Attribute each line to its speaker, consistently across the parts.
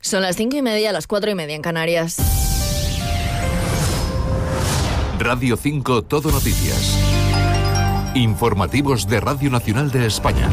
Speaker 1: Son las 5:30, las 4:30 en Canarias.
Speaker 2: Radio 5 Todo Noticias. Informativos de Radio Nacional de España.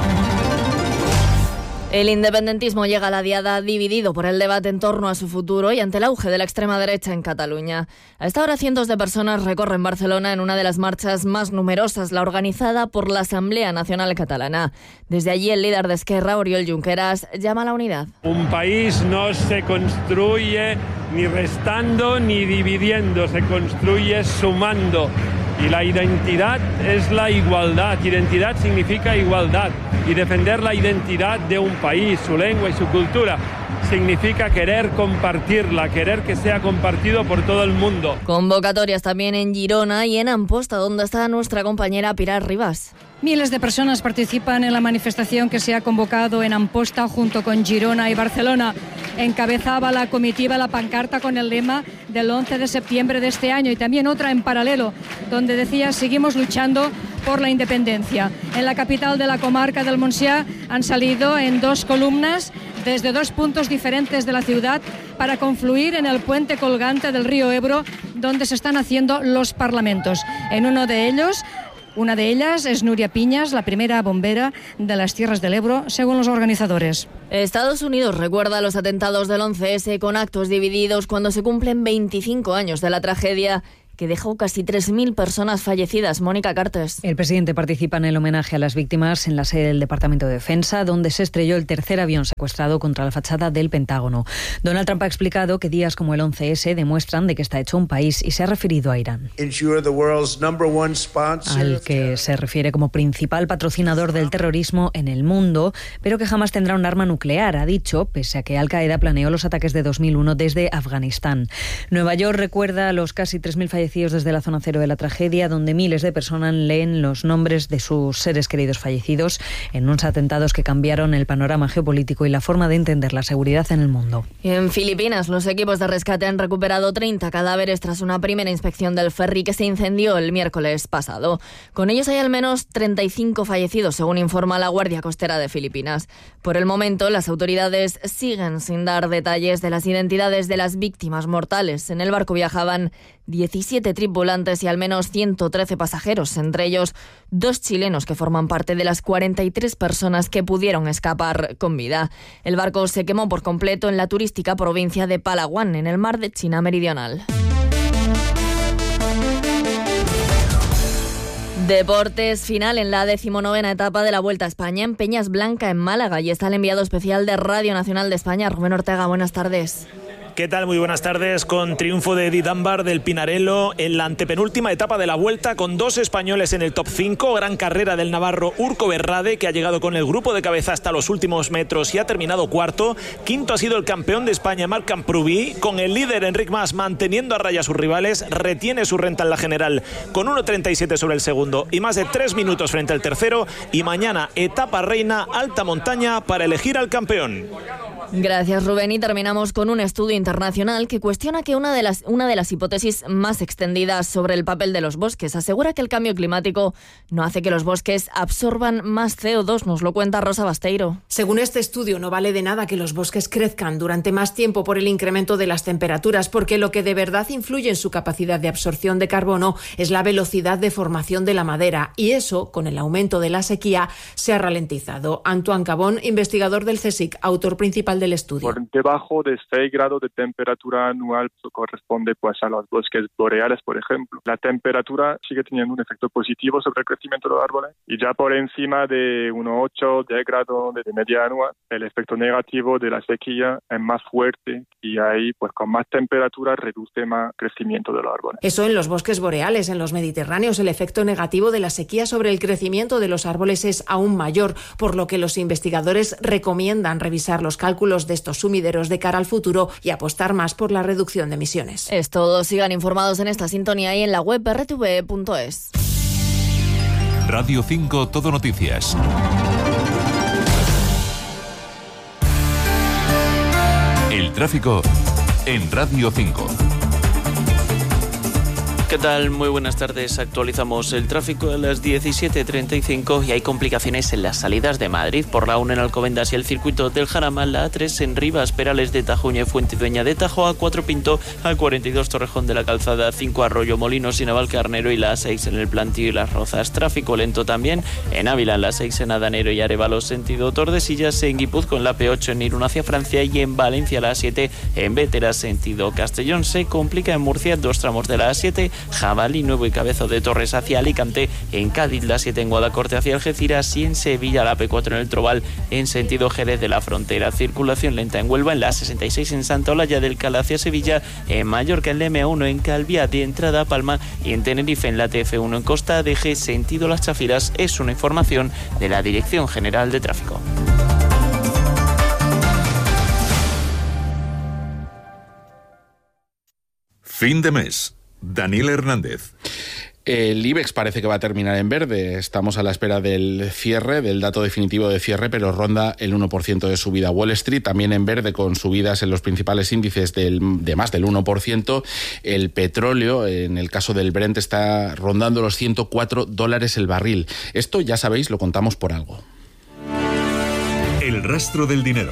Speaker 1: El independentismo llega a la diada dividido por el debate en torno a su futuro y ante el auge de la extrema derecha en Cataluña. A esta hora cientos de personas recorren Barcelona en una de las marchas más numerosas, la organizada por la Asamblea Nacional Catalana. Desde allí el líder de Esquerra, Oriol Junqueras, llama a la unidad.
Speaker 3: Un país no se construye ni restando ni dividiendo, se construye sumando. Y la identidad es la igualdad. Identidad significa igualdad. Y defender la identidad de un país, su lengua y su cultura, significa querer compartirla, querer que sea compartido por todo el mundo.
Speaker 1: Convocatorias también en Girona y en Amposta, donde está nuestra compañera Pilar Rivas.
Speaker 4: Miles de personas participan en la manifestación que se ha convocado en Amposta junto con Girona y Barcelona. Encabezaba la comitiva la pancarta con el lema del 11 de septiembre de este año y también otra en paralelo, donde decía seguimos luchando por la independencia. En la capital de la comarca del Montsià han salido en dos columnas desde dos puntos diferentes de la ciudad para confluir en el puente colgante del río Ebro, donde se están haciendo los parlamentos. En una de ellas es Núria Piñas, la primera bombera de las Tierras del Ebro, según los organizadores.
Speaker 1: Estados Unidos recuerda los atentados del 11S con actos divididos cuando se cumplen 25 años de la tragedia que dejó casi 3.000 personas fallecidas. Mónica Cartes.
Speaker 5: El presidente participa en el homenaje a las víctimas en la sede del Departamento de Defensa, donde se estrelló el tercer avión secuestrado contra la fachada del Pentágono. Donald Trump ha explicado que días como el 11S demuestran de qué está hecho un país y se ha referido a Irán, al que se refiere como principal patrocinador del terrorismo en el mundo, pero que jamás tendrá un arma nuclear, ha dicho, pese a que Al-Qaeda planeó los ataques de 2001 desde Afganistán. Nueva York recuerda a los casi 3.000 fallecidos desde la zona cero de la tragedia, donde miles de personas leen los nombres de sus seres queridos fallecidos en unos atentados que cambiaron el panorama geopolítico y la forma de entender la seguridad en el mundo.
Speaker 1: En Filipinas, los equipos de rescate han recuperado 30 cadáveres tras una primera inspección del ferry que se incendió el miércoles pasado. Con ellos hay al menos 35 fallecidos, según informa la Guardia Costera de Filipinas. Por el momento, las autoridades siguen sin dar detalles de las identidades de las víctimas mortales. En el barco viajaban 17 tripulantes y al menos 113 pasajeros, entre ellos 2 chilenos que forman parte de las 43 personas que pudieron escapar con vida. El barco se quemó por completo en la turística provincia de Palawan, en el mar de China Meridional. Deportes, final en la 19ª etapa de la Vuelta a España en Peñas Blanca, en Málaga, y está el enviado especial de Radio Nacional de España, Rubén Ortega. Buenas tardes.
Speaker 6: ¿Qué tal? Muy buenas tardes. Con triunfo de Eddie Dunbar del Pinarello en la antepenúltima etapa de la Vuelta, con 2 españoles en el top 5. Gran carrera del navarro Urco Berrade, que ha llegado con el grupo de cabeza hasta los últimos metros y ha terminado cuarto. Quinto ha sido el campeón de España, Marc Camprubí, con el líder Enric Mas manteniendo a raya a sus rivales. Retiene su renta en la general con 1.37 sobre el segundo y más de 3 minutos frente al tercero. Y mañana etapa reina, alta montaña, para elegir al campeón.
Speaker 1: Gracias, Rubén. Y terminamos con un estudio internacional que cuestiona que una de las hipótesis más extendidas sobre el papel de los bosques asegura que el cambio climático no hace que los bosques absorban más CO2. Nos lo cuenta Rosa Basteiro.
Speaker 7: Según este estudio, no vale de nada que los bosques crezcan durante más tiempo por el incremento de las temperaturas, porque lo que de verdad influye en su capacidad de absorción de carbono es la velocidad de formación de la madera, y eso, con el aumento de la sequía, se ha ralentizado. Antoine Cabón, investigador del CSIC, autor principal del estudio.
Speaker 8: Por debajo de 6 grados de temperatura anual corresponde pues a los bosques boreales, por ejemplo. La temperatura sigue teniendo un efecto positivo sobre el crecimiento de los árboles, y ya por encima de unos 8 10 grados de media anual, el efecto negativo de la sequía es más fuerte, y ahí pues con más temperatura reduce más crecimiento de los árboles.
Speaker 7: Eso en los bosques boreales. En los mediterráneos el efecto negativo de la sequía sobre el crecimiento de los árboles es aún mayor, por lo que los investigadores recomiendan revisar los cálculos de estos sumideros de cara al futuro y apostar más por la reducción de emisiones.
Speaker 1: Es todo. Sigan informados en esta sintonía y en la web rtve.es.
Speaker 2: Radio 5 Todo Noticias. El tráfico en Radio 5.
Speaker 9: ¿Qué tal? Muy buenas tardes. Actualizamos el tráfico a las 17:35 y hay complicaciones en las salidas de Madrid por la 1 en Alcobendas y el circuito del Jarama, la A3 en Rivas, Perales de Tajuña y Fuentidueña de Tajo, A4 Pinto, A42 Torrejón de la Calzada, 5 Arroyo Molinos y Navalcarnero y la A6 en el Plantío y Las Rozas. Tráfico lento también en Ávila, en la 6 en Adanero y Arévalo sentido Tordesillas, en Guipúzcoa en la P8 en Irún hacia Francia y en Valencia la A7 en Bétera sentido Castellón. Se complica en Murcia 2 tramos de la A7, Jabalí Nuevo y Cabezo de Torres hacia Alicante, en Cádiz la 7 en Guadacorte hacia Algeciras y en Sevilla la P4 en el Trobal en sentido Jerez de la Frontera. Circulación lenta en Huelva, en la 66 en Santa Olalla del Cal hacia Sevilla, en Mallorca en la M1 en Calviá de entrada a Palma y en Tenerife en la TF1 en Costa Adeje sentido Las Chafiras. Es una información de la Dirección General de Tráfico.
Speaker 2: Fin de mes. Daniel Hernández.
Speaker 10: El IBEX parece que va a terminar en verde. Estamos a la espera del cierre, del dato definitivo de cierre, pero ronda el 1% de subida. Wall Street también en verde, con subidas en los principales índices de más del 1%. El petróleo, en el caso del Brent, está rondando los $104 el barril. Esto, ya sabéis, lo contamos por algo.
Speaker 2: El rastro del dinero.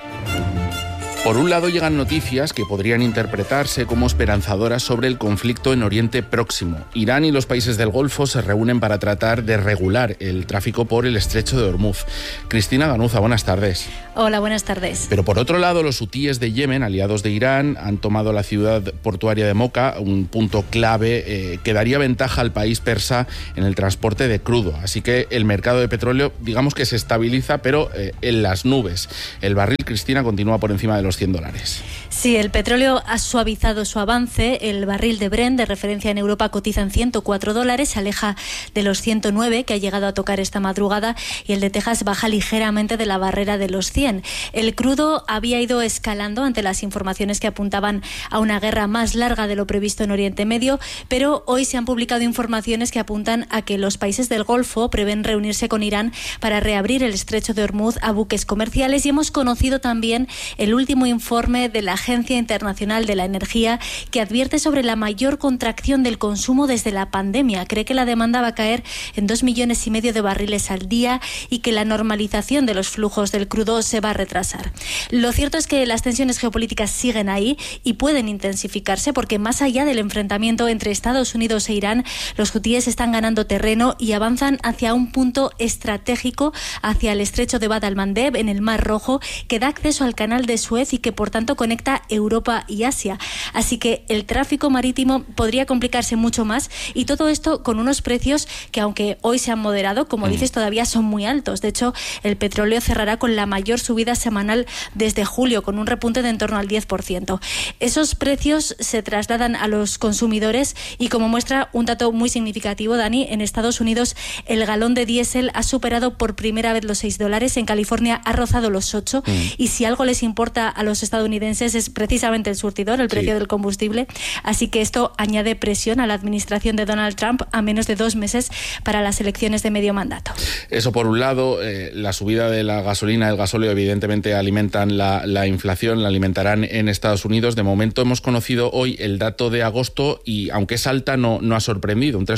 Speaker 10: Por un lado, llegan noticias que podrían interpretarse como esperanzadoras sobre el conflicto en Oriente Próximo. Irán y los países del Golfo se reúnen para tratar de regular el tráfico por el estrecho de Hormuz. Cristina Ganuza, buenas tardes.
Speaker 11: Hola, buenas tardes.
Speaker 10: Pero por otro lado, los hutíes de Yemen, aliados de Irán, han tomado la ciudad portuaria de Moca, un punto clave que daría ventaja al país persa en el transporte de crudo. Así que el mercado de petróleo, digamos que se estabiliza, pero en las nubes. El barril, Cristina, continúa por encima de los $100.
Speaker 11: Sí, el petróleo ha suavizado su avance. El barril de Brent, de referencia en Europa, cotiza en $104, se aleja de los 109 que ha llegado a tocar esta madrugada, y el de Texas baja ligeramente de la barrera de los 100. El crudo había ido escalando ante las informaciones que apuntaban a una guerra más larga de lo previsto en Oriente Medio, pero hoy se han publicado informaciones que apuntan a que los países del Golfo prevén reunirse con Irán para reabrir el estrecho de Hormuz a buques comerciales, y hemos conocido también el último informe de la Agencia Internacional de la Energía, que advierte sobre la mayor contracción del consumo desde la pandemia. Cree que la demanda va a caer en 2,5 millones de barriles al día y que la normalización de los flujos del crudo se va a retrasar. Lo cierto es que las tensiones geopolíticas siguen ahí y pueden intensificarse, porque más allá del enfrentamiento entre Estados Unidos e Irán, los hutíes están ganando terreno y avanzan hacia un punto estratégico, hacia el estrecho de Bab el-Mandeb en el Mar Rojo, que da acceso al canal de Suez y que por tanto conecta Europa y Asia. Así que el tráfico marítimo podría complicarse mucho más, y todo esto con unos precios que, aunque hoy se han moderado, como dices, todavía son muy altos. De hecho, el petróleo cerrará con la mayor subida semanal desde julio, con un repunte de en torno al 10%. Esos precios se trasladan a los consumidores, y como muestra un dato muy significativo, Dani, en Estados Unidos el galón de diésel ha superado por primera vez los $6, en California ha rozado los 8, y si algo les importa a los estadounidenses es precisamente el surtidor, el precio del combustible. Así que esto añade presión a la administración de Donald Trump a menos de 2 meses para las elecciones de medio mandato.
Speaker 10: Eso por un lado. La subida de la gasolina, el gasóleo, evidentemente alimentan la inflación, la alimentarán en Estados Unidos. De momento hemos conocido hoy el dato de agosto y, aunque es alta, no ha sorprendido, un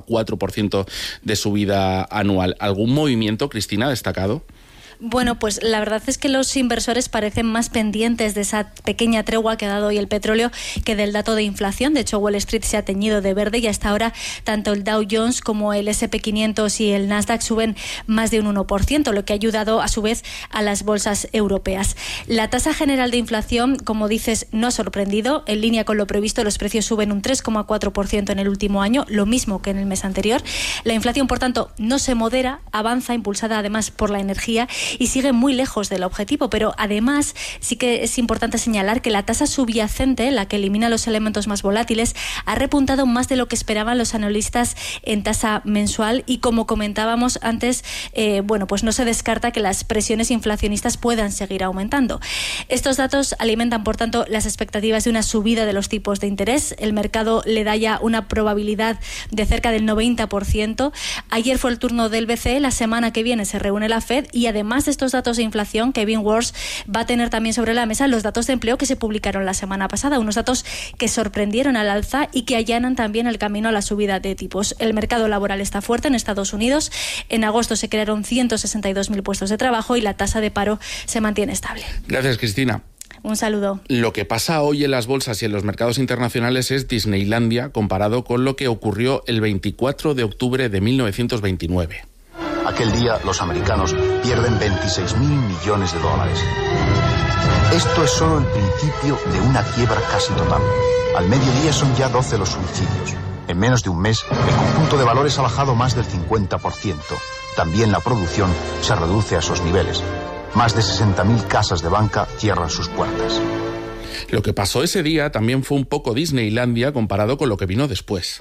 Speaker 10: 3,4% de subida anual. ¿Algún movimiento, Cristina, destacado?
Speaker 11: Bueno, pues la verdad es que los inversores parecen más pendientes de esa pequeña tregua que ha dado hoy el petróleo que del dato de inflación. De hecho, Wall Street se ha teñido de verde y hasta ahora tanto el Dow Jones como el S&P 500 y el Nasdaq suben más de un 1%, lo que ha ayudado a su vez a las bolsas europeas. La tasa general de inflación, como dices, no ha sorprendido. En línea con lo previsto, los precios suben un 3,4% en el último año, lo mismo que en el mes anterior. La inflación, por tanto, no se modera, avanza, impulsada además por la energía, y sigue muy lejos del objetivo. Pero además sí que es importante señalar que la tasa subyacente, la que elimina los elementos más volátiles, ha repuntado más de lo que esperaban los analistas en tasa mensual, y como comentábamos antes, pues no se descarta que las presiones inflacionistas puedan seguir aumentando. Estos datos alimentan, por tanto, las expectativas de una subida de los tipos de interés. El mercado le da ya una probabilidad de cerca del 90%. Ayer fue el turno del BCE, la semana que viene se reúne la FED, y además además de estos datos de inflación, Kevin Warsh va a tener también sobre la mesa los datos de empleo que se publicaron la semana pasada, unos datos que sorprendieron al alza y que allanan también el camino a la subida de tipos. El mercado laboral está fuerte en Estados Unidos. En agosto se crearon 162.000 puestos de trabajo y la tasa de paro se mantiene estable.
Speaker 10: Gracias, Cristina.
Speaker 11: Un saludo.
Speaker 10: Lo que pasa hoy en las bolsas y en los mercados internacionales es Disneylandia comparado con lo que ocurrió el 24 de octubre de 1929.
Speaker 12: Aquel día los americanos pierden 26.000 millones de dólares. Esto es solo el principio de una quiebra casi total. Al mediodía son ya 12 los suicidios. En menos de un mes, el conjunto de valores ha bajado más del 50%. También la producción se reduce a esos niveles. Más de 60.000 casas de banca cierran sus puertas.
Speaker 10: Lo que pasó ese día también fue un poco Disneylandia comparado con lo que vino después.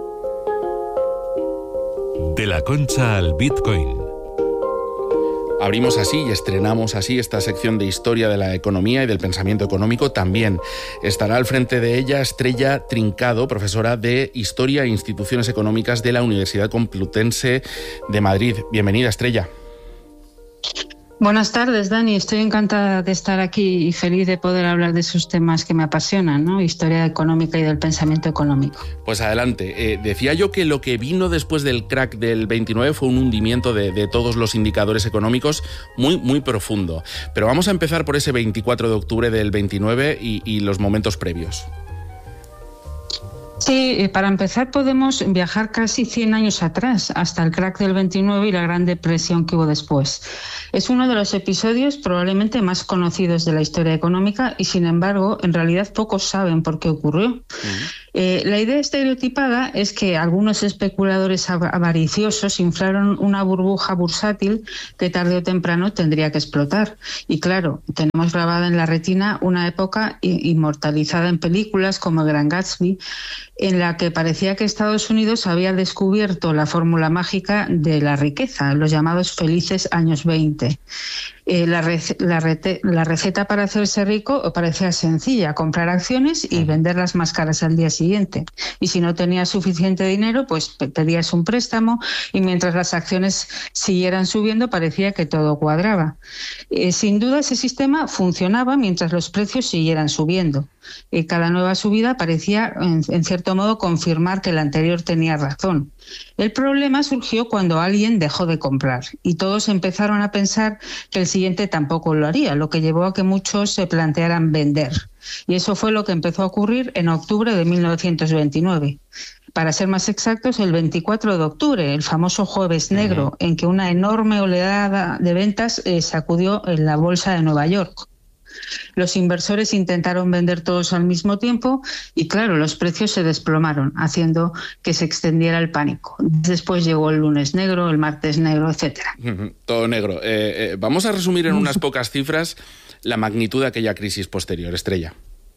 Speaker 2: De la Concha al Bitcoin.
Speaker 10: Abrimos así y estrenamos así esta sección de historia de la economía y del pensamiento económico. También estará al frente de ella Estrella Trincado, profesora de Historia e Instituciones Económicas de la Universidad Complutense de Madrid. Bienvenida, Estrella.
Speaker 13: Buenas tardes, Dani. Estoy encantada de estar aquí y feliz de poder hablar de esos temas que me apasionan, ¿no? Historia económica y del pensamiento económico.
Speaker 10: Pues adelante. Decía yo que lo que vino después del crack del 29 fue un hundimiento de todos los indicadores económicos muy, muy profundo. Pero vamos a empezar por ese 24 de octubre del 29 y los momentos previos.
Speaker 13: Sí, para empezar podemos viajar casi 100 años atrás, hasta el crack del 29 y la Gran Depresión que hubo después. Es uno de los episodios probablemente más conocidos de la historia económica y, sin embargo, en realidad pocos saben por qué ocurrió. La idea estereotipada es que algunos especuladores avariciosos inflaron una burbuja bursátil que tarde o temprano tendría que explotar. Y claro, tenemos grabada en la retina una época inmortalizada en películas como El Gran Gatsby, en la que parecía que Estados Unidos había descubierto la fórmula mágica de la riqueza, los llamados felices años 20. La receta para hacerse rico parecía sencilla: comprar acciones y venderlas más caras al día siguiente. Y si no tenías suficiente dinero, pues pedías un préstamo y mientras las acciones siguieran subiendo parecía que todo cuadraba. Sin duda ese sistema funcionaba mientras los precios siguieran subiendo. Cada nueva subida parecía, en cierto modo, confirmar que la anterior tenía razón. El problema surgió cuando alguien dejó de comprar y todos empezaron a pensar que el siguiente tampoco lo haría, lo que llevó a que muchos se plantearan vender. Y eso fue lo que empezó a ocurrir en octubre de 1929. Para ser más exactos, el 24 de octubre, el famoso Jueves Negro, en que una enorme oleada de ventas sacudió en la bolsa de Nueva York. Los inversores intentaron vender todos al mismo tiempo y, claro, los precios se desplomaron, haciendo que se extendiera el pánico. Después llegó el lunes negro, el martes negro, etcétera.
Speaker 10: Todo negro. Vamos a resumir en unas pocas cifras la magnitud de aquella crisis posterior, Estrella.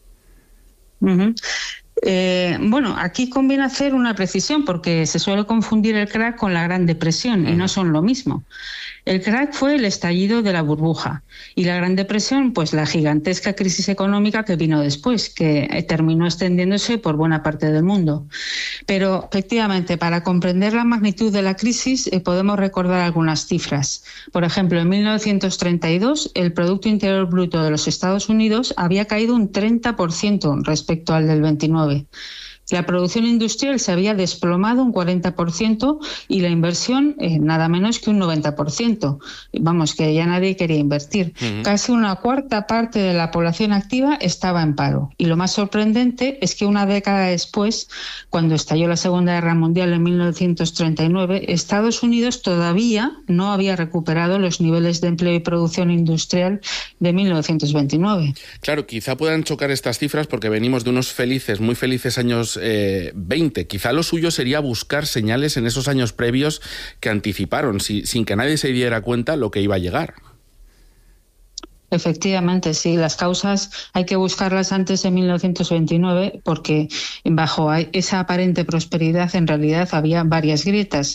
Speaker 13: Bueno, aquí conviene hacer una precisión porque se suele confundir el crack con la Gran Depresión y no son lo mismo. El crack fue el estallido de la burbuja y la Gran Depresión, pues la gigantesca crisis económica que vino después, que terminó extendiéndose por buena parte del mundo. Pero efectivamente, para comprender la magnitud de la crisis podemos recordar algunas cifras. Por ejemplo, en 1932 el Producto Interior Bruto de los Estados Unidos había caído un 30% respecto al del 29. La producción industrial se había desplomado un 40% y la inversión nada menos que un 90%. Vamos, que ya nadie quería invertir. Casi una cuarta parte de la población activa estaba en paro. Y lo más sorprendente es que una década después, cuando estalló la Segunda Guerra Mundial en 1939, Estados Unidos todavía no había recuperado los niveles de empleo y producción industrial de 1929.
Speaker 10: Claro, quizá puedan chocar estas cifras porque venimos de unos felices, muy felices años 20. Quizá lo suyo sería buscar señales en esos años previos que anticiparon, sin que nadie se diera cuenta lo que iba a llegar.
Speaker 13: Efectivamente, sí. Las causas hay que buscarlas antes de 1929 porque bajo esa aparente prosperidad en realidad había varias grietas.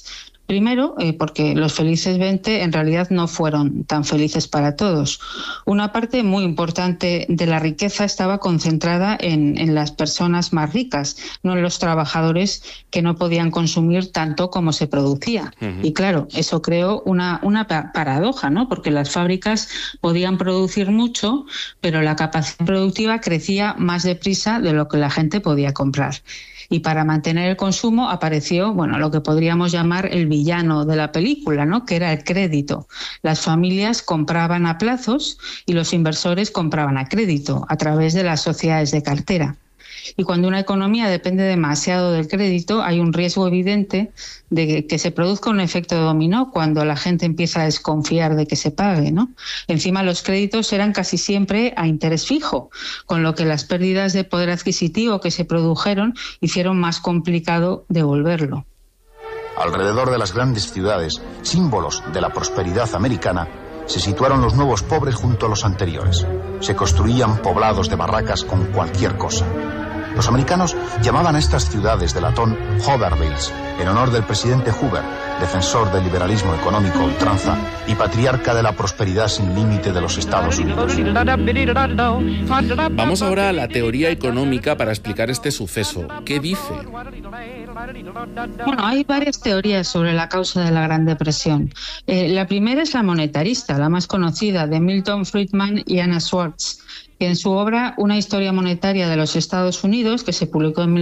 Speaker 13: Primero, porque los felices 20 en realidad no fueron tan felices para todos. Una parte muy importante de la riqueza estaba concentrada en las personas más ricas, no en los trabajadores que no podían consumir tanto como se producía. Y claro, eso creó una paradoja, ¿no? Porque las fábricas podían producir mucho, pero la capacidad productiva crecía más deprisa de lo que la gente podía comprar. Y para mantener el consumo apareció, lo que podríamos llamar el villano de la película, ¿no? Que era el crédito. Las familias compraban a plazos y los inversores compraban a crédito a través de las sociedades de cartera. Y cuando una economía depende demasiado del crédito, hay un riesgo evidente de que se produzca un efecto dominó cuando la gente empieza a desconfiar de que se pague, ¿no? Encima, los créditos eran casi siempre a interés fijo, con lo que las pérdidas de poder adquisitivo que se produjeron hicieron más complicado devolverlo.
Speaker 12: Alrededor de las grandes ciudades, símbolos de la prosperidad americana, se situaron los nuevos pobres junto a los anteriores. Se construían poblados de barracas con cualquier cosa. Los americanos llamaban a estas ciudades de latón Hoovervilles, en honor del presidente Hoover, defensor del liberalismo económico a ultranza y patriarca de la prosperidad sin límite de los Estados Unidos.
Speaker 10: Vamos ahora a la teoría económica para explicar este suceso. ¿Qué dice?
Speaker 13: Hay varias teorías sobre la causa de la Gran Depresión. La primera es la monetarista, la más conocida, de Milton Friedman y Anna Schwartz, que en su obra Una historia monetaria de los Estados Unidos, que se publicó en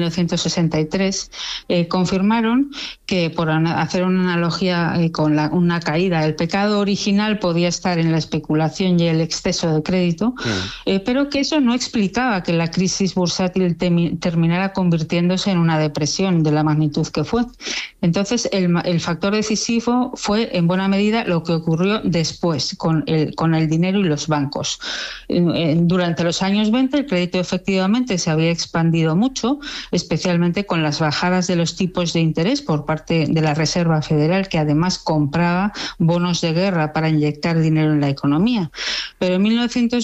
Speaker 13: 1963, confirmaron que, por hacer una analogía con una caída, el pecado original podía estar en la especulación y el exceso de crédito, pero que eso no explicaba que la crisis bursátil terminara convirtiéndose en una depresión de la magnitud que fue. Entonces, el factor decisivo fue, en buena medida, lo que ocurrió después con el dinero y los bancos. Durante los años 20 el crédito efectivamente se había expandido mucho, especialmente con las bajadas de los tipos de interés por parte de la Reserva Federal, que además compraba bonos de guerra para inyectar dinero en la economía. Pero en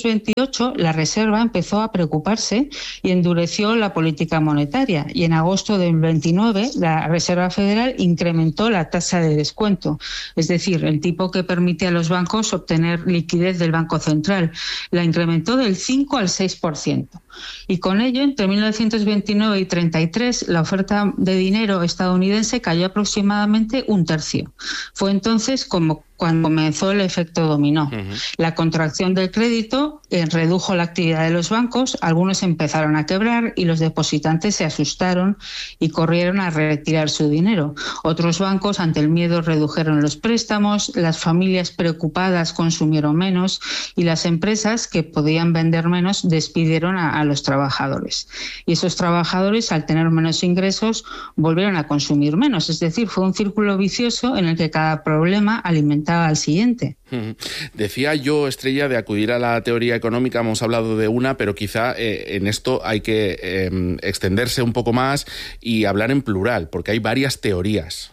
Speaker 13: 1928 la Reserva empezó a preocuparse y endureció la política monetaria, y en agosto del 29 la Reserva Federal incrementó la tasa de descuento, es decir, el tipo que permite a los bancos obtener liquidez del Banco Central. La incrementó del 5 al 6%. Y con ello, entre 1929 y 33, la oferta de dinero estadounidense cayó aproximadamente un tercio. Fue entonces cuando comenzó el efecto dominó. La contracción del crédito redujo la actividad de los bancos, algunos empezaron a quebrar y los depositantes se asustaron y corrieron a retirar su dinero. Otros bancos, ante el miedo, redujeron los préstamos, las familias preocupadas consumieron menos y las empresas, que podían vender menos, despidieron a los trabajadores. Y esos trabajadores, al tener menos ingresos, volvieron a consumir menos. Es decir, fue un círculo vicioso en el que cada problema alimentaba al siguiente.
Speaker 10: Decía yo, Estrella, de acudir a la teoría económica, hemos hablado de una, pero quizá en esto hay que extenderse un poco más y hablar en plural, porque hay varias teorías.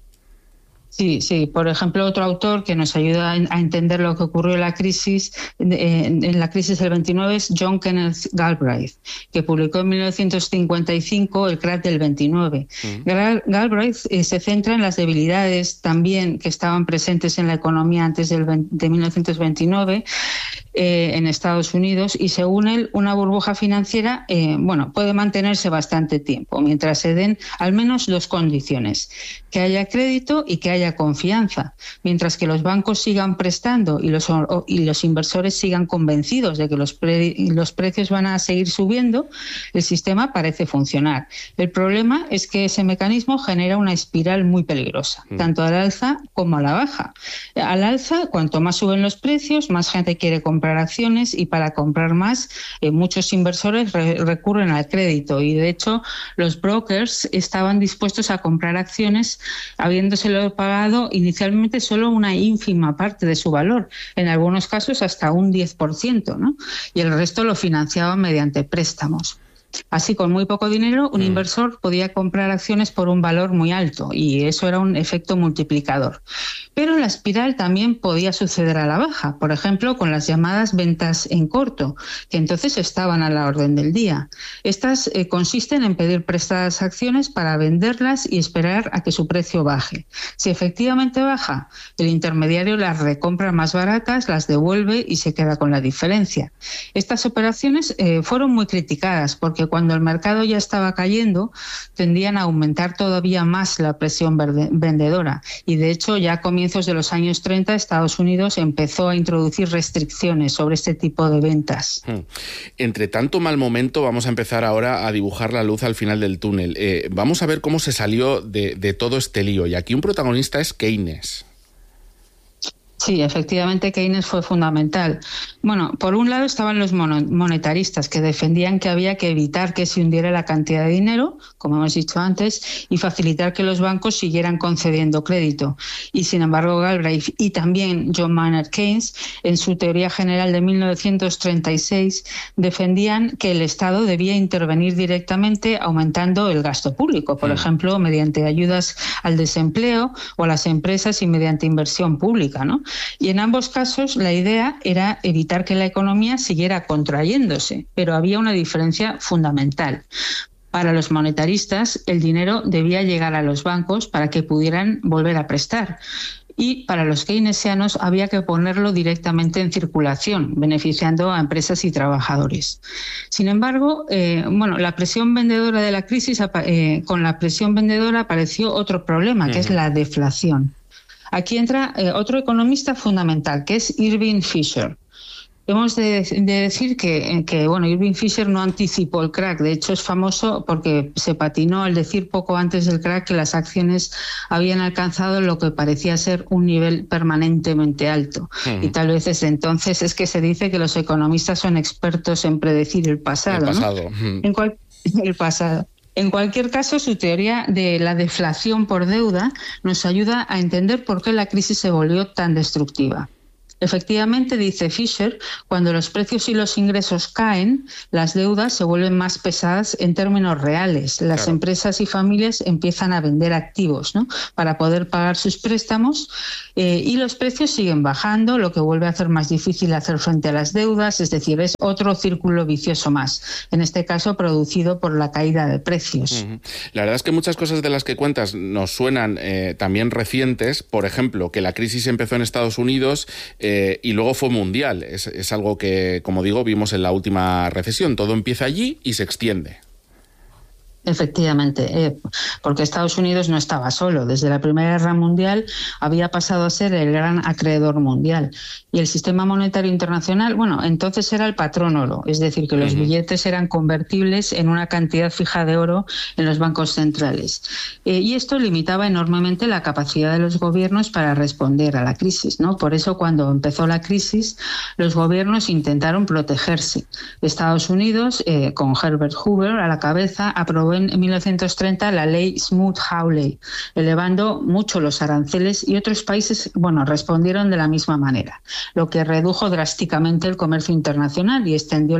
Speaker 13: Sí. Por ejemplo, otro autor que nos ayuda a entender lo que ocurrió en la crisis del 29 es John Kenneth Galbraith, que publicó en 1955 el crack del 29. Galbraith se centra en las debilidades también que estaban presentes en la economía antes de 1929 en Estados Unidos, y según él, una burbuja financiera puede mantenerse bastante tiempo mientras se den al menos dos condiciones: que haya crédito y que haya confianza. Mientras que los bancos sigan prestando y los inversores sigan convencidos de que los precios van a seguir subiendo, el sistema parece funcionar. El problema es que ese mecanismo genera una espiral muy peligrosa, tanto al alza como a la baja. Al alza, cuanto más suben los precios, más gente quiere comprar acciones, y para comprar más, muchos inversores recurren al crédito, y de hecho los brokers estaban dispuestos a comprar acciones habiéndoselo pagado inicialmente solo una ínfima parte de su valor, en algunos casos hasta un 10%, ¿no? Y el resto lo financiaban mediante préstamos. Así, con muy poco dinero, un inversor podía comprar acciones por un valor muy alto y eso era un efecto multiplicador. Pero la espiral también podía suceder a la baja, por ejemplo, con las llamadas ventas en corto, que entonces estaban a la orden del día. Estas consisten en pedir prestadas acciones para venderlas y esperar a que su precio baje. Si efectivamente baja, el intermediario las recompra más baratas, las devuelve y se queda con la diferencia. Estas operaciones fueron muy criticadas porque cuando el mercado ya estaba cayendo tendían a aumentar todavía más la presión vendedora y de hecho ya a comienzos de los años 30 Estados Unidos empezó a introducir restricciones sobre este tipo de ventas.
Speaker 10: Entre tanto mal momento vamos a empezar ahora a dibujar la luz al final del túnel. Vamos a ver cómo se salió de todo este lío y aquí un protagonista es Keynes.
Speaker 13: Sí, efectivamente Keynes fue fundamental. Bueno, por un lado estaban los monetaristas que defendían que había que evitar que se hundiera la cantidad de dinero, como hemos dicho antes, y facilitar que los bancos siguieran concediendo crédito. Y sin embargo Galbraith y también John Maynard Keynes, en su teoría general de 1936, defendían que el Estado debía intervenir directamente aumentando el gasto público, por ejemplo, mediante ayudas al desempleo o a las empresas y mediante inversión pública, ¿no? Y en ambos casos la idea era evitar que la economía siguiera contrayéndose, pero había una diferencia fundamental. Para los monetaristas, el dinero debía llegar a los bancos para que pudieran volver a prestar. Y para los keynesianos había que ponerlo directamente en circulación, beneficiando a empresas y trabajadores. Sin embargo, la presión vendedora de la crisis, con la presión vendedora apareció otro problema, que es la deflación. Aquí entra otro economista fundamental, que es Irving Fisher. Hemos de decir que Irving Fisher no anticipó el crack. De hecho, es famoso porque se patinó al decir poco antes del crack que las acciones habían alcanzado lo que parecía ser un nivel permanentemente alto. Y tal vez desde entonces es que se dice que los economistas son expertos en predecir el pasado. El pasado. En cualquier caso, su teoría de la deflación por deuda nos ayuda a entender por qué la crisis se volvió tan destructiva. Efectivamente, dice Fisher, cuando los precios y los ingresos caen, las deudas se vuelven más pesadas en términos reales. Las empresas y familias empiezan a vender activos, ¿no?, para poder pagar sus préstamos y los precios siguen bajando, lo que vuelve a hacer más difícil hacer frente a las deudas, es decir, es otro círculo vicioso más, en este caso producido por la caída de precios.
Speaker 10: La verdad es que muchas cosas de las que cuentas nos suenan también recientes, por ejemplo, que la crisis empezó en Estados Unidos y luego fue mundial. Es algo que, como digo, vimos en la última recesión. Todo empieza allí y se extiende.
Speaker 13: Efectivamente, porque Estados Unidos no estaba solo. Desde la Primera Guerra Mundial había pasado a ser el gran acreedor mundial. Y el sistema monetario internacional, entonces era el patrón oro, es decir, que los billetes eran convertibles en una cantidad fija de oro en los bancos centrales. Y esto limitaba enormemente la capacidad de los gobiernos para responder a la crisis, ¿no? Por eso, cuando empezó la crisis, los gobiernos intentaron protegerse. Estados Unidos, con Herbert Hoover a la cabeza, aprobó en 1930 la ley Smoot-Hawley, elevando mucho los aranceles, y otros países respondieron de la misma manera, lo que redujo drásticamente el comercio internacional y extendió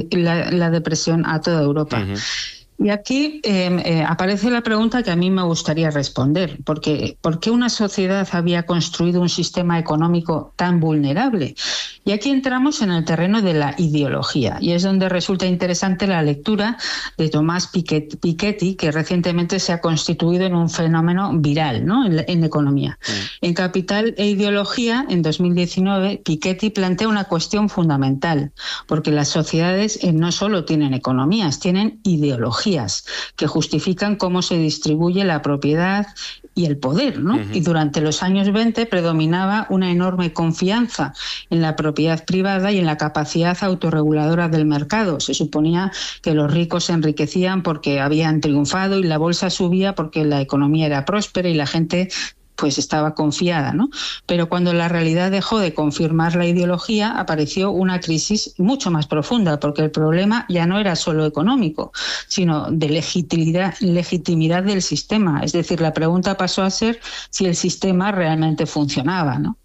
Speaker 13: la depresión a toda Europa. Y aquí aparece la pregunta que a mí me gustaría responder. ¿Por qué una sociedad había construido un sistema económico tan vulnerable? Y aquí entramos en el terreno de la ideología, y es donde resulta interesante la lectura de Tomás Piketty, que recientemente se ha constituido en un fenómeno viral, ¿no?, en economía. En Capital e Ideología, en 2019, Piketty plantea una cuestión fundamental, porque las sociedades no solo tienen economías, tienen ideologías que justifican cómo se distribuye la propiedad y el poder, ¿no? Y durante los años 20 predominaba una enorme confianza en la propiedad privada y en la capacidad autorreguladora del mercado. Se suponía que los ricos se enriquecían porque habían triunfado y la bolsa subía porque la economía era próspera y la gente estaba confiada, ¿no? Pero cuando la realidad dejó de confirmar la ideología, apareció una crisis mucho más profunda, porque el problema ya no era solo económico, sino de legitimidad del sistema. Es decir, la pregunta pasó a ser si el sistema realmente funcionaba, ¿no?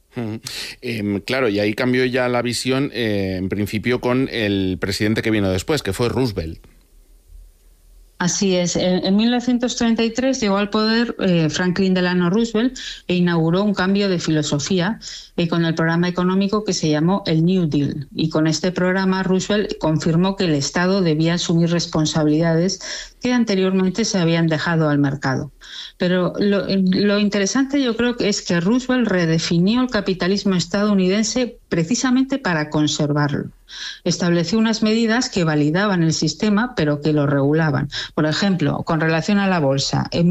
Speaker 10: Claro, y ahí cambió ya la visión, en principio, con el presidente que vino después, que fue Roosevelt.
Speaker 13: Así es. En 1933 llegó al poder Franklin Delano Roosevelt e inauguró un cambio de filosofía con el programa económico que se llamó el New Deal. Y con este programa Roosevelt confirmó que el Estado debía asumir responsabilidades que anteriormente se habían dejado al mercado. Pero lo interesante yo creo que es que Roosevelt redefinió el capitalismo estadounidense precisamente para conservarlo. Estableció unas medidas que validaban el sistema, pero que lo regulaban. Por ejemplo, con relación a la bolsa, en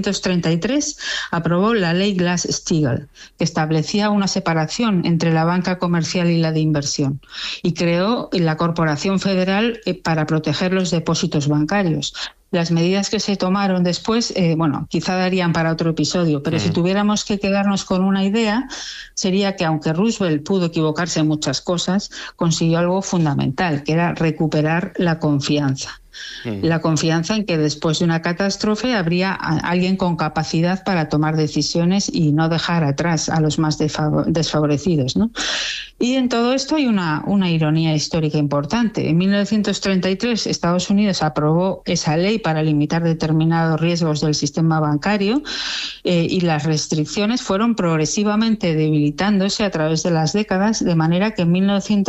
Speaker 13: 1933 aprobó la ley Glass-Steagall, que establecía una separación entre la banca comercial y la de inversión, y creó la Corporación Federal para proteger los depósitos bancarios. Las medidas que se tomaron después, quizá darían para otro episodio, pero si tuviéramos que quedarnos con una idea, sería que aunque Roosevelt pudo equivocarse en muchas cosas, consiguió algo fundamental, que era recuperar la confianza. La confianza en que después de una catástrofe habría alguien con capacidad para tomar decisiones y no dejar atrás a los más desfavorecidos, ¿no? Y en todo esto hay una ironía histórica importante. En 1933 Estados Unidos aprobó esa ley para limitar determinados riesgos del sistema bancario y las restricciones fueron progresivamente debilitándose a través de las décadas, de manera que en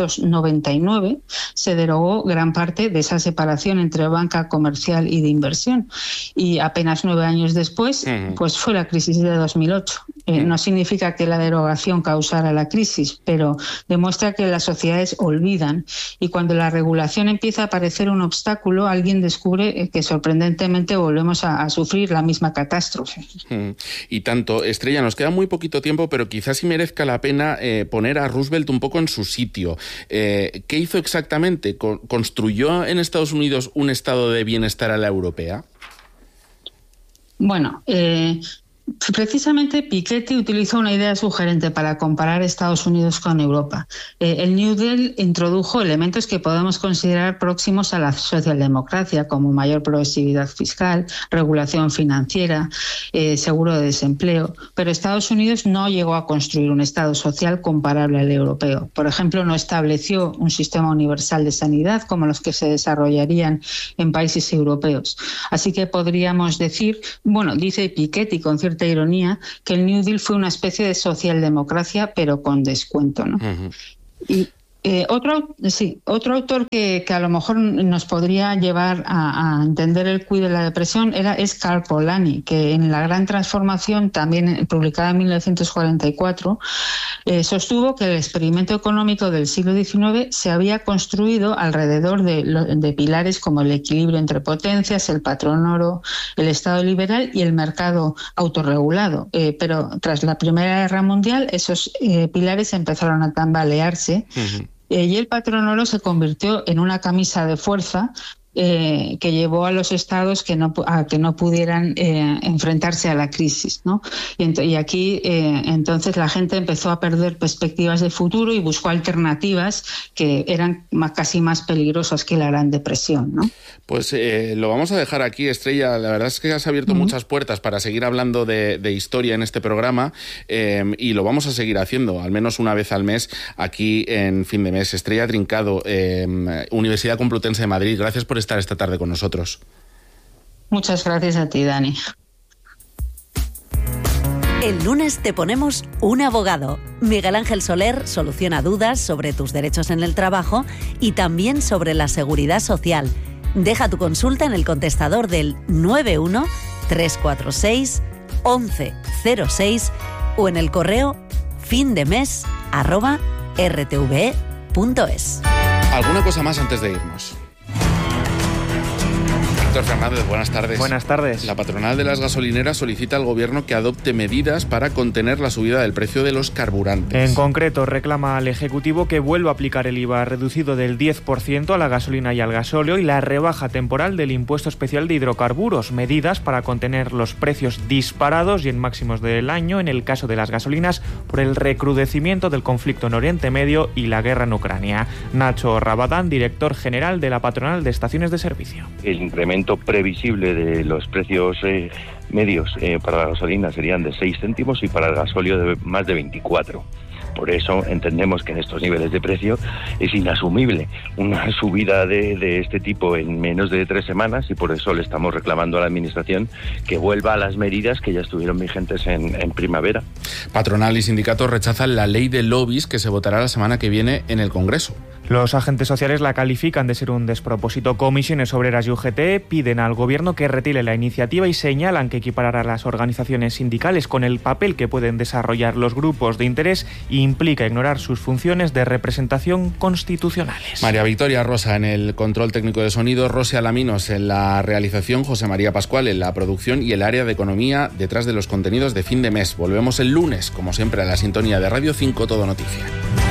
Speaker 13: 1999 se derogó gran parte de esa separación entre banca comercial y de inversión. Y apenas 9 años después, pues fue la crisis de 2008. No significa que la derogación causara la crisis, pero demuestra que las sociedades olvidan y cuando la regulación empieza a parecer un obstáculo, alguien descubre que sorprendentemente volvemos a sufrir la misma catástrofe.
Speaker 10: Y tanto, Estrella, nos queda muy poquito tiempo, pero quizás sí merezca la pena poner a Roosevelt un poco en su sitio. ¿Qué hizo exactamente? ¿Construyó en Estados Unidos un estado de bienestar a la europea?
Speaker 13: Bueno, precisamente Piketty utilizó una idea sugerente para comparar Estados Unidos con Europa. El New Deal introdujo elementos que podemos considerar próximos a la socialdemocracia, como mayor progresividad fiscal, regulación financiera, seguro de desempleo, pero Estados Unidos no llegó a construir un Estado social comparable al europeo. Por ejemplo, no estableció un sistema universal de sanidad como los que se desarrollarían en países europeos. Así que podríamos decir, dice Piketty con cierta ironía, que el New Deal fue una especie de socialdemocracia, pero con descuento, ¿no? Y otro autor que a lo mejor nos podría llevar a entender el quid de la depresión es Karl Polanyi, que en La Gran Transformación, también publicada en 1944, sostuvo que el experimento económico del siglo XIX se había construido alrededor de pilares como el equilibrio entre potencias, el patrón oro, el Estado liberal y el mercado autorregulado. Pero tras la Primera Guerra Mundial, esos pilares empezaron a tambalearse. Y el patrón oro se convirtió en una camisa de fuerza que llevó a los estados a que no pudieran enfrentarse a la crisis, ¿no? Y aquí entonces la gente empezó a perder perspectivas de futuro y buscó alternativas que eran casi más peligrosas que la Gran Depresión, ¿no?
Speaker 10: Pues lo vamos a dejar aquí, Estrella. La verdad es que has abierto muchas puertas para seguir hablando de historia en este programa y lo vamos a seguir haciendo, al menos una vez al mes, aquí en Fin de Mes. Estrella Trincado, Universidad Complutense de Madrid, gracias por estar esta tarde con nosotros.
Speaker 13: Muchas gracias a ti, Dani.
Speaker 14: El lunes te ponemos un abogado. Miguel Ángel Soler soluciona dudas sobre tus derechos en el trabajo y también sobre la seguridad social. Deja tu consulta en el contestador del 91 346 1106 o en el correo findemes@rtve.es.
Speaker 10: ¿Alguna cosa más antes de irnos? Víctor Fernández, buenas tardes.
Speaker 15: Buenas tardes.
Speaker 10: La patronal de las gasolineras solicita al Gobierno que adopte medidas para contener la subida del precio de los carburantes.
Speaker 15: En concreto, reclama al Ejecutivo que vuelva a aplicar el IVA reducido del 10% a la gasolina y al gasóleo y la rebaja temporal del impuesto especial de hidrocarburos, medidas para contener los precios disparados y en máximos del año en el caso de las gasolinas por el recrudecimiento del conflicto en Oriente Medio y la guerra en Ucrania. Nacho Rabadán, director general de la patronal de estaciones de servicio.
Speaker 16: El incremento previsible de los precios medios para la gasolina serían de 6 céntimos y para el gasóleo de más de 24. Por eso entendemos que en estos niveles de precio es inasumible una subida de este tipo en menos de 3 semanas, y por eso le estamos reclamando a la Administración que vuelva a las medidas que ya estuvieron vigentes en primavera.
Speaker 10: Patronal y sindicatos rechazan la ley de lobbies que se votará la semana que viene en el Congreso.
Speaker 15: Los agentes sociales la califican de ser un despropósito. Comisiones Obreras y UGT piden al Gobierno que retire la iniciativa y señalan que equiparar a las organizaciones sindicales con el papel que pueden desarrollar los grupos de interés implica ignorar sus funciones de representación constitucionales.
Speaker 10: María Victoria Rosa en el control técnico de sonido, Rosa Alaminos en la realización, José María Pascual en la producción y el área de economía detrás de los contenidos de fin de mes. Volvemos el lunes, como siempre, a la sintonía de Radio 5 Todo Noticia.